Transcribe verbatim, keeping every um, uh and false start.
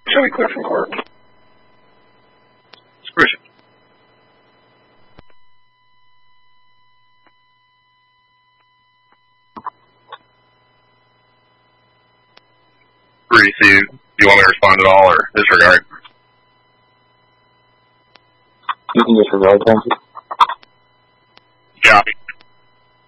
Shall we clear from court? Bruce. Bruce, do you, do you want me to respond at all or disregard? You can disregard, thank you.